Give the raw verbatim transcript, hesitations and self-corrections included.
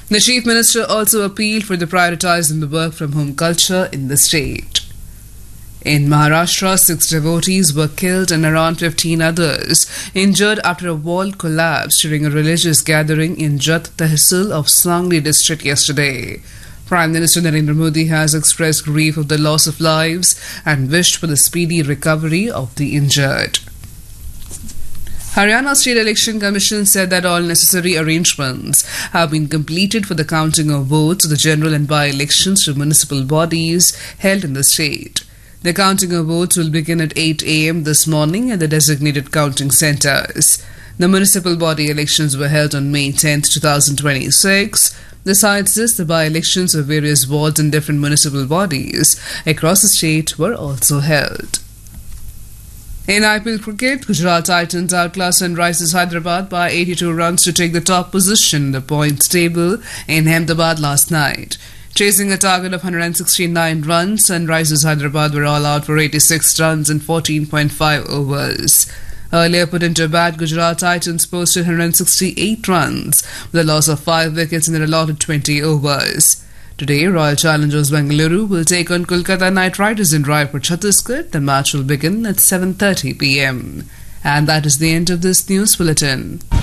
The Chief Minister also appealed for the prioritising the work-from-home culture in the state. In Maharashtra, six devotees were killed and around fifteen others injured after a wall collapsed during a religious gathering in Jat Tehsil of Sangli district yesterday. Prime Minister Narendra Modi has expressed grief of the loss of lives and wished for the speedy recovery of the injured. Haryana State Election Commission said that all necessary arrangements have been completed for the counting of votes of the general and by-elections to municipal bodies held in the state. The counting of votes will begin at eight a m this morning at the designated counting centres. The municipal body elections were held on May tenth, twenty twenty-six. Besides this, the by-elections of various wards in different municipal bodies across the state were also held. In I P L cricket, Gujarat Titans outclassed Sunrisers Hyderabad by eighty-two runs to take the top position in the points table in Ahmedabad last night. Chasing a target of one hundred sixty-nine runs, Sunrisers Hyderabad were all out for eighty-six runs in fourteen point five overs. Earlier put into bat, Gujarat Titans posted one hundred sixty-eight runs with a loss of five wickets in their allotted twenty overs. Today, Royal Challengers Bengaluru will take on Kolkata Knight Riders in Raipur, Chhattisgarh. The match will begin at seven thirty p m. And that is the end of this news bulletin.